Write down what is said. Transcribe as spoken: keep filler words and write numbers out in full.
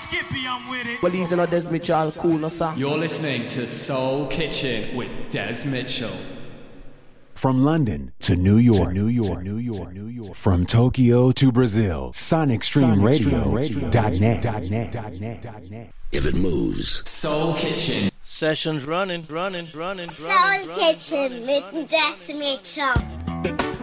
Skippy, I'm with it. Well, he's in a Des Mitchell, cool, no sir. You're listening to Soul Kitchen with Des Mitchell. From London to New York, to New York, to New York, New York. From Tokyo to Brazil, Sonic Stream Radio dot net. If it moves, Soul Kitchen. Sessions running, running, running, running. Soul running, Kitchen running, with Des Mitchell.